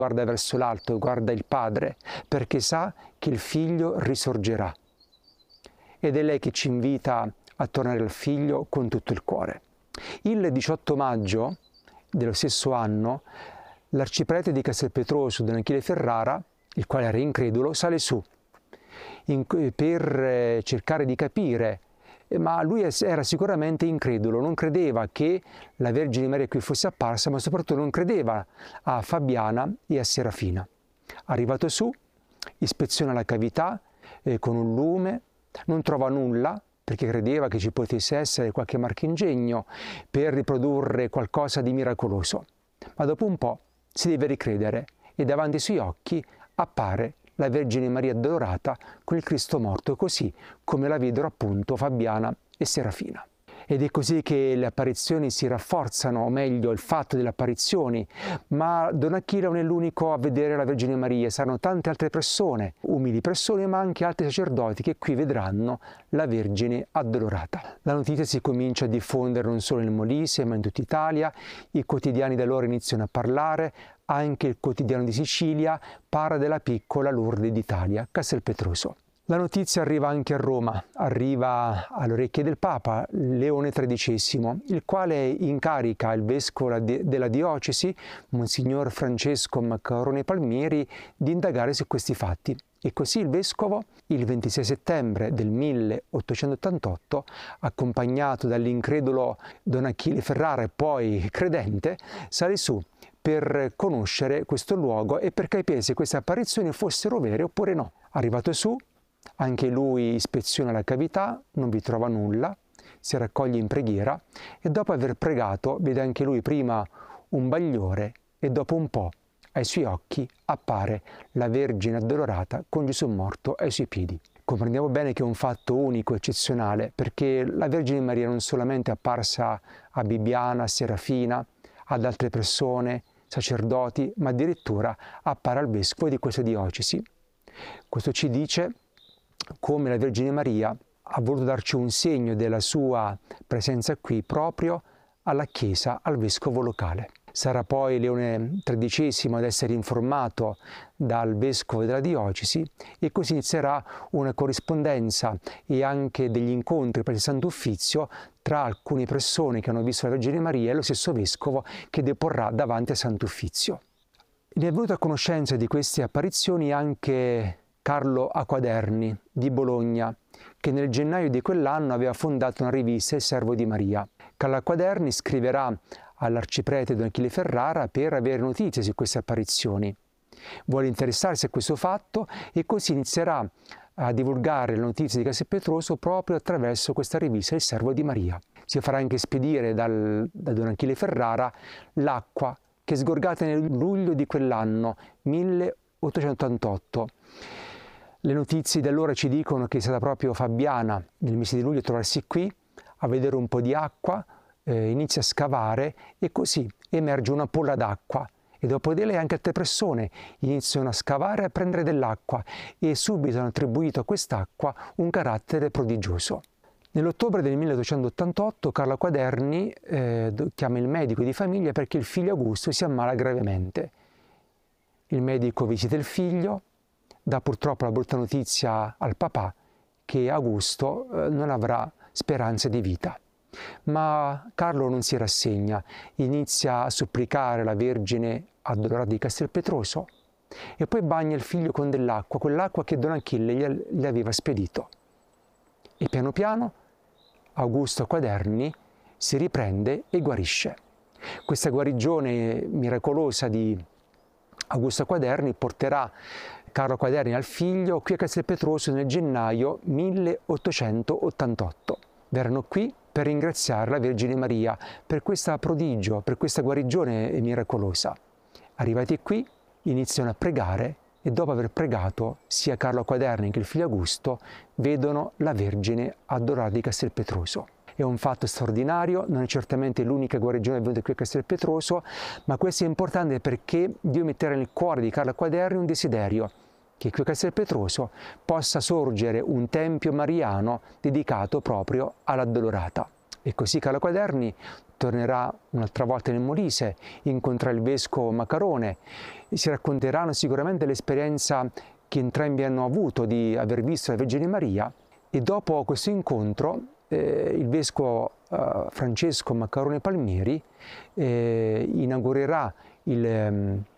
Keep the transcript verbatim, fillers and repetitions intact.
guarda verso l'alto, guarda il Padre, perché sa che il Figlio risorgerà. Ed è lei che ci invita a tornare al Figlio con tutto il cuore. Il diciotto maggio dello stesso anno, l'arciprete di Castelpetroso, Don Achille Ferrara, il quale era incredulo, sale su in, per cercare di capire, ma lui era sicuramente incredulo, non credeva che la Vergine Maria qui fosse apparsa, ma soprattutto non credeva a Fabiana e a Serafina. Arrivato su, ispeziona la cavità eh, con un lume, non trova nulla, perché credeva che ci potesse essere qualche marchingegno per riprodurre qualcosa di miracoloso. Ma dopo un po' si deve ricredere e davanti ai suoi occhi appare la Vergine Maria Addolorata con il Cristo morto, così come la videro appunto Fabiana e Serafina. Ed è così che le apparizioni si rafforzano, o meglio il fatto delle apparizioni, ma Don Achille non è l'unico a vedere la Vergine Maria, saranno tante altre persone, umili persone, ma anche altri sacerdoti che qui vedranno la Vergine Addolorata. La notizia si comincia a diffondere non solo nel Molise, ma in tutta Italia, i quotidiani da allora iniziano a parlare, anche il quotidiano di Sicilia parla della piccola Lourdes d'Italia, Castelpetroso. La notizia arriva anche a Roma, arriva alle orecchie del Papa Leone tredicesimo, il quale incarica il vescovo della diocesi, Monsignor Francesco Maccarone Palmieri, di indagare su questi fatti. E così il vescovo, il ventisei settembre del milleottocentottantotto, accompagnato dall'incredulo Don Achille Ferrara e poi credente, sale su per conoscere questo luogo e per capire se queste apparizioni fossero vere oppure no. Arrivato su, anche lui ispeziona la cavità, non vi trova nulla, si raccoglie in preghiera e dopo aver pregato vede anche lui prima un bagliore e dopo un po' ai suoi occhi appare la Vergine Addolorata con Gesù morto ai suoi piedi. Comprendiamo bene che è un fatto unico, eccezionale, perché la Vergine Maria non solamente è apparsa a Bibbiana, a Serafina, ad altre persone, sacerdoti, ma addirittura appare al vescovo di questa diocesi. Questo ci dice come la Vergine Maria ha voluto darci un segno della sua presenza qui proprio alla Chiesa, al vescovo locale. Sarà poi Leone tredicesimo ad essere informato dal vescovo della diocesi e così inizierà una corrispondenza e anche degli incontri per il Santo Uffizio tra alcune persone che hanno visto la Vergine Maria e lo stesso vescovo che deporrà davanti al Santo Uffizio. Ne è venuto a conoscenza di queste apparizioni anche Carlo Acquaderni di Bologna, che nel gennaio di quell'anno aveva fondato una rivista, Il Servo di Maria. Carlo Acquaderni scriverà all'arciprete Don Achille Ferrara per avere notizie su queste apparizioni. Vuole interessarsi a questo fatto e così inizierà a divulgare le notizie di Castelpetroso proprio attraverso questa rivista Il Servo di Maria. Si farà anche spedire dal, da Don Achille Ferrara l'acqua che è sgorgata nel luglio di quell'anno, milleottocentottantotto. Le notizie di allora ci dicono che è stata proprio Fabiana, nel mese di luglio, a trovarsi qui, a vedere un po' di acqua, eh, inizia a scavare e così emerge una polla d'acqua. E dopo di lei anche altre persone iniziano a scavare e a prendere dell'acqua e subito hanno attribuito a quest'acqua un carattere prodigioso. Nell'ottobre del milleottocentottantotto Carlo Acquaderni eh, chiama il medico di famiglia perché il figlio Augusto si ammala gravemente. Il medico visita il figlio, dà purtroppo la brutta notizia al papà che Augusto eh, non avrà speranze di vita. Ma Carlo non si rassegna, inizia a supplicare la Vergine Addolorata di Castelpetroso e poi bagna il figlio con dell'acqua, quell'acqua che Don Achille gli aveva spedito. E piano piano Augusto Acquaderni si riprende e guarisce. Questa guarigione miracolosa di Augusto Acquaderni porterà Carlo Acquaderni al figlio qui a Castelpetroso nel gennaio milleottocentottantotto. Verranno qui per ringraziare la Vergine Maria per questo prodigio, per questa guarigione miracolosa. Arrivati qui iniziano a pregare e dopo aver pregato sia Carlo Acquaderni che il figlio Augusto vedono la Vergine Addolorata di Castelpetroso. È un fatto straordinario, non è certamente l'unica guarigione avvenuta qui a Castelpetroso, ma questo è importante perché Dio metterà nel cuore di Carlo Acquaderni un desiderio, che qui a Castelpetroso possa sorgere un tempio mariano dedicato proprio all'Addolorata. E così Carlo Acquaderni tornerà un'altra volta nel Molise, incontrerà il vescovo Macarone, si racconteranno sicuramente l'esperienza che entrambi hanno avuto di aver visto la Vergine Maria, e dopo questo incontro eh, il vescovo eh, Francesco Macarone Palmieri eh, inaugurerà il,